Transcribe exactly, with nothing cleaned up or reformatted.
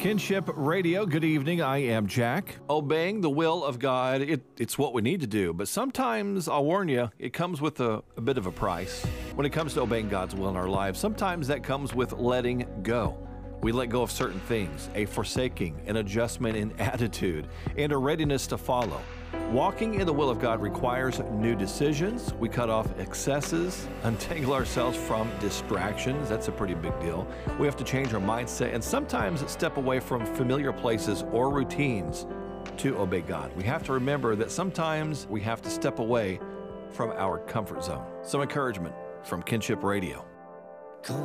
Kinship Radio, good evening. I am Jack. Obeying the will of God, it, it's what we need to do. But sometimes, I'll warn you, it comes with a, a bit of a price. When it comes to obeying God's will in our lives, sometimes that comes with letting go. We let go of certain things, a forsaking, an adjustment in attitude, and a readiness to follow. Walking in the will of God requires new decisions. We cut off excesses, untangle ourselves from distractions. That's a pretty big deal. We have to change our mindset and sometimes step away from familiar places or routines to obey God. We have to remember that sometimes we have to step away from our comfort zone. Some encouragement from Kinship Radio.